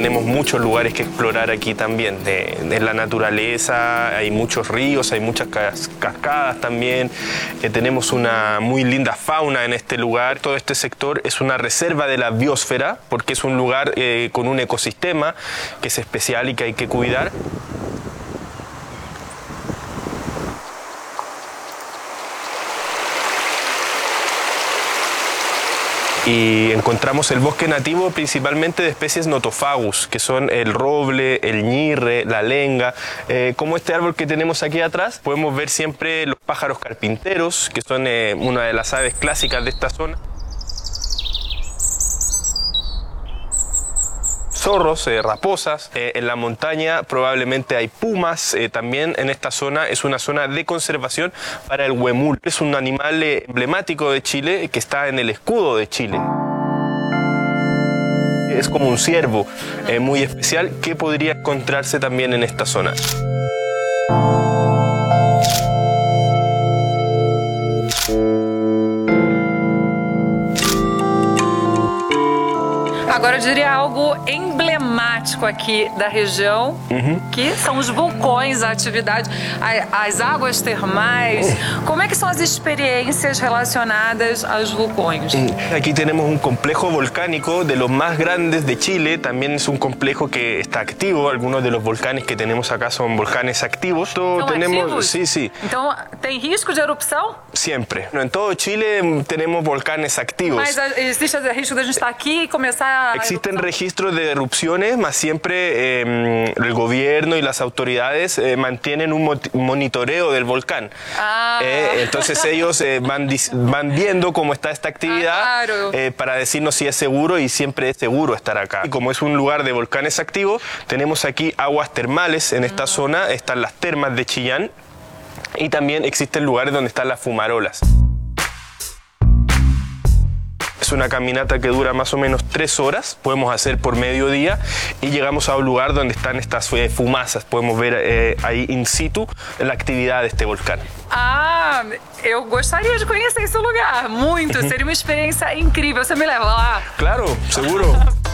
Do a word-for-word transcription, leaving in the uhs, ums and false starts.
tenemos muchos lugares que explorar aquí también, de, de la naturaleza, hay muchos ríos, hay muchas cas cascadas también, eh, tenemos una muy linda fauna en este lugar. Todo este sector es una reserva de la biosfera, porque es un lugar eh, con un ecosistema que es especial y que hay que cuidar. Y encontramos el bosque nativo principalmente de especies notofagus, que son el roble, el ñirre, la lenga. Eh, como este árbol que tenemos aquí atrás, podemos ver siempre los pájaros carpinteros, que son eh, una de las aves clásicas de esta zona. Zorros, eh, raposas. Eh, en la montaña probablemente hay pumas. Eh, también en esta zona es una zona de conservación para el huemul. Es un animal eh, emblemático de Chile que está en el escudo de Chile. Es como un ciervo eh, muy especial que podría encontrarse también en esta zona. Agora eu diria algo emblemático aqui da região, uhum. que são os vulcões, a atividade, as águas termais. Como é que são as experiências relacionadas aos vulcões? Aquí tenemos un complejo volcánico de los más grandes de Chile. También es un complejo que está activo. Algunos de los volcanes que tenemos acá son volcanes activos. ¿Son tenemos, activos? Sí, sí. Então, tem risco de erupção? Siempre. En todo Chile tenemos volcanes activos. Mas existe o risco de a gente estar aqui e começar a Existen registros de erupciones, más siempre eh, el gobierno y las autoridades eh, mantienen un monitoreo del volcán. Ah. Eh, entonces ellos eh, van, van viendo cómo está esta actividad ah, claro. eh, para decirnos si es seguro, y siempre es seguro estar acá. Y como es un lugar de volcanes activos, tenemos aquí aguas termales en esta uh-huh. zona, están las termas de Chillán, y también existen lugares donde están las fumarolas. Es una caminata que dura más o menos tres horas, podemos hacer por mediodía y llegamos a un lugar donde están estas eh, fumazas. Podemos ver eh, ahí in situ la actividad de este volcán. Ah, eu gostaria de conhecer esse lugar, muito. Seria uma experiência incrível. Você me leva lá? Claro, seguro.